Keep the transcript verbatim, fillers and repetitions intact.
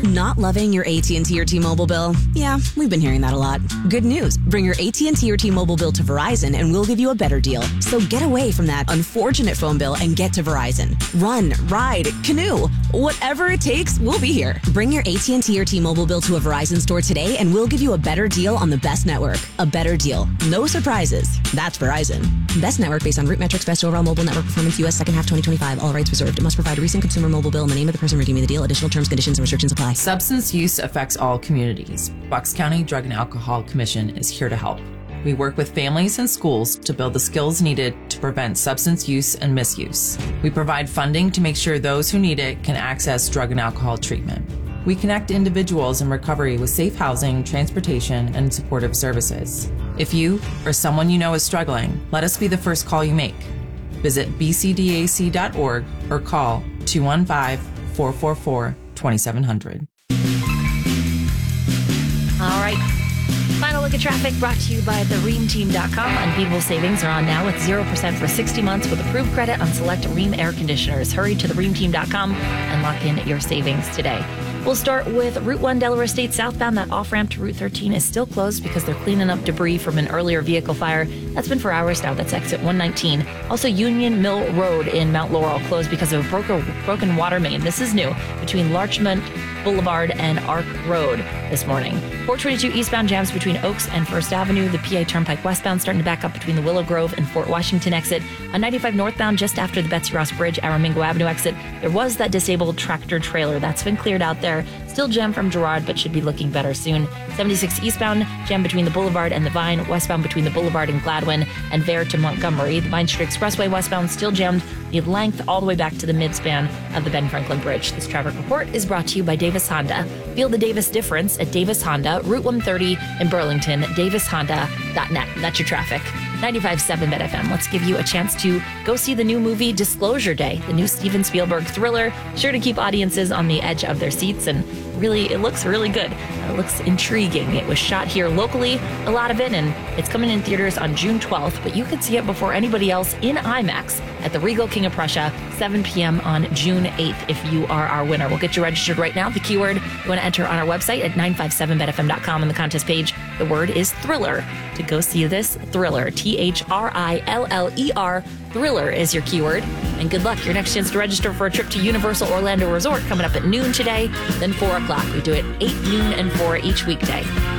Not loving your A T and T or T-Mobile bill? Yeah, we've been hearing that a lot. Good news. Bring your A T and T or T-Mobile bill to Verizon and we'll give you a better deal. So get away from that unfortunate phone bill and get to Verizon. Run, ride, canoe. Whatever it takes, we'll be here. Bring your A T and T or T-Mobile bill to a Verizon store today and we'll give you a better deal on the best network. A better deal. No surprises. That's Verizon. Best network based on root metrics, best overall mobile network performance, U S second half twenty twenty-five. All rights reserved. Must provide a recent consumer mobile bill and the name of the person redeeming the deal. Additional terms, conditions, and restrictions apply. Substance use affects all communities. Bucks County Drug and Alcohol Commission is here to help. We work with families and schools to build the skills needed to prevent substance use and misuse. We provide funding to make sure those who need it can access drug and alcohol treatment. We connect individuals in recovery with safe housing, transportation, and supportive services. If you or someone you know is struggling, let us be the first call you make. Visit b c d a c dot org or call two one five, four four four, two seven zero zero. All right. Final look at traffic brought to you by the ream team dot com. Unbeatable savings are on now with zero percent for sixty months with approved credit on select Rheem air conditioners. Hurry to the ream team dot com and lock in your savings today. We'll start with Route one Delaware State southbound. That off-ramp to Route thirteen is still closed because they're cleaning up debris from an earlier vehicle fire. That's been for hours now. That's exit one nineteen. Also, Union Mill Road in Mount Laurel closed because of a broken, broken water main. This is new between Larchmont Boulevard and Arc Road this morning. four twenty-two eastbound jams between Oaks and First Avenue. The P A Turnpike westbound starting to back up between the Willow Grove and Fort Washington exit. On ninety-five northbound just after the Betsy Ross Bridge, Aramingo Avenue exit, there was that disabled tractor trailer. That's been cleared out there. Still jammed from Girard, but should be looking better soon. seventy-six eastbound, jam between the Boulevard and the Vine. Westbound between the Boulevard and Gladwin and Vare to Montgomery. The Vine Street Expressway westbound still jammed the length all the way back to the mid-span of the Ben Franklin Bridge. This traffic report is brought to you by Davis Honda. Feel the Davis difference at Davis Honda, Route one thirty in Burlington, davis honda dot net. That's your traffic. ninety-five point seven Bet F M. Let's give you a chance to go see the new movie Disclosure Day, the new Steven Spielberg thriller, sure to keep audiences on the edge of their seats, and really, it looks really good. It looks intriguing. It was shot here locally, a lot of it, and it's coming in theaters on June twelfth, but you can see it before anybody else in IMAX at the Regal King of Prussia, seven p.m. on June eighth if you are our winner. We'll get you registered right now. The keyword you want to enter on our website at nine five seven bet f m dot com on the contest page. The word is thriller to go see this thriller. T H R I L L E R. Thriller is your keyword. And good luck. Your next chance to register for a trip to Universal Orlando Resort coming up at noon today, then four o'clock. We do it eight, noon, and four each weekday.